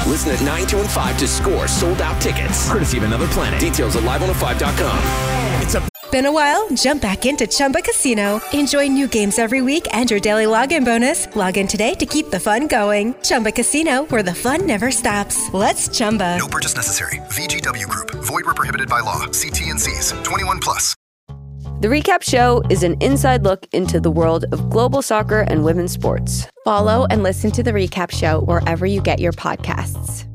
Listen at 9, 2, and 5 to score sold-out tickets. Courtesy of Another Planet. Details at live105.com. It's a Been a while? Jump back into Chumba Casino. Enjoy new games every week and your daily login bonus. Log in today to keep the fun going. Chumba Casino, where the fun never stops. Let's Chumba. No purchase necessary. VGW Group. Void where prohibited by law. See T&Cs. 21 plus. The Recap Show is an inside look into the world of global soccer and women's sports. Follow and listen to The Recap Show wherever you get your podcasts.